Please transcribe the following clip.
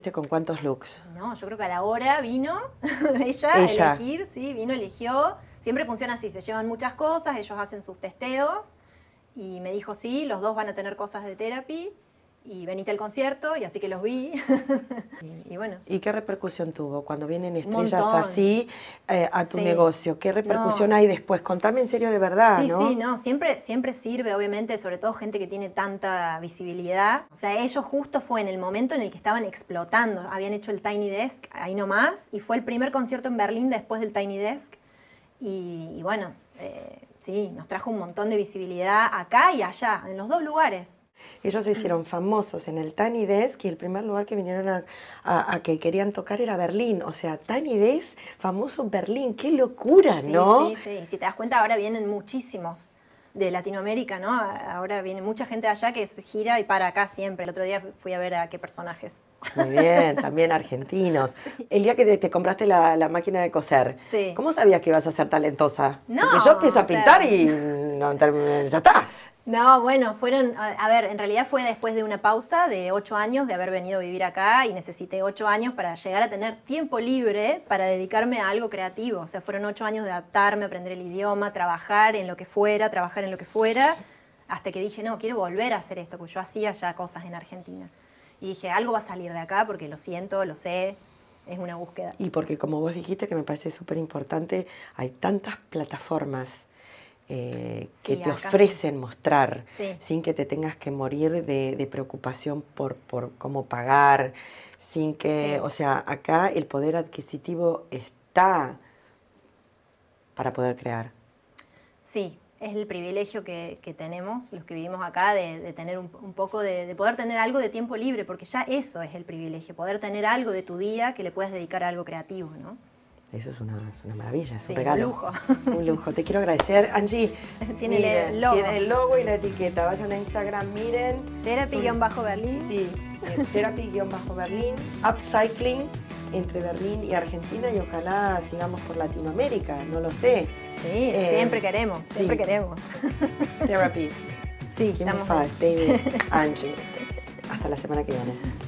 ¿Con cuántos looks? No, yo creo que a la hora vino ella a elegir, sí, vino, eligió. Siempre funciona así, se llevan muchas cosas, ellos hacen sus testeos y me dijo, sí, los dos van a tener cosas de Therapy y venite al concierto, y así que los vi. y bueno. ¿Y qué repercusión tuvo cuando vienen estrellas montón. así a tu Sí. negocio? ¿Qué repercusión hay después? Contame en serio de verdad, Sí, ¿no? sí, no, siempre sirve, obviamente, sobre todo gente que tiene tanta visibilidad. O sea, ellos justo fue en el momento en el que estaban explotando. Habían hecho el Tiny Desk ahí nomás, y fue el primer concierto en Berlín después del Tiny Desk. Y bueno, sí, nos trajo un montón de visibilidad acá y allá, en los dos lugares. Ellos se hicieron famosos en el Tiny Desk y el primer lugar que vinieron a que querían tocar era Berlín. O sea, Tiny Desk, famoso en Berlín. ¡Qué locura!, ¿no? Sí, sí. Si te das cuenta, ahora vienen muchísimos de Latinoamérica, ¿no? Ahora viene mucha gente de allá que gira y para acá siempre. El otro día fui a ver a qué personajes. Muy bien, también argentinos. El día que te compraste la máquina de coser, sí. ¿Cómo sabías que ibas a ser talentosa? No, porque yo empiezo a pintar y no, ya está. No, bueno, a ver, en realidad fue después de una pausa de 8 años de haber venido a vivir acá y necesité 8 años para llegar a tener tiempo libre para dedicarme a algo creativo. O sea, fueron 8 años de adaptarme, aprender el idioma, trabajar en lo que fuera, hasta que dije, no, quiero volver a hacer esto, porque yo hacía ya cosas en Argentina. Y dije, algo va a salir de acá porque lo siento, lo sé, es una búsqueda. Y porque como vos dijiste, que me parece súper importante, hay tantas plataformas que te ofrecen mostrar sin que te tengas que morir de preocupación por cómo pagar, sin que, o sea, acá el poder adquisitivo está para poder crear. Sí, es el privilegio que tenemos los que vivimos acá de tener un poco de poder tener algo de tiempo libre, porque ya eso es el privilegio, poder tener algo de tu día que le puedas dedicar a algo creativo, ¿no? Eso es una maravilla, es un regalo. Un lujo. Un lujo. Te quiero agradecer, Angie. Tiene el logo. Tiene el logo y la etiqueta. Vayan a Instagram, miren. Therapy-Berlín. Sí, Therapy-Berlín. Upcycling entre Berlín y Argentina y ojalá sigamos por Latinoamérica, no lo sé. Sí, siempre queremos. Therapy. Sí, estamos. David, Angie. Hasta la semana que viene.